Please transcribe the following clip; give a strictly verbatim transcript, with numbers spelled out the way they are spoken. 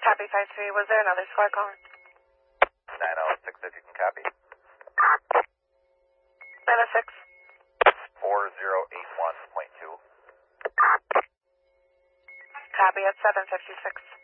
Copy five three. Was there another squad calling? nine oh six, if you can copy. nine oh six. four zero eight one point two. Copy at seven fifty-six.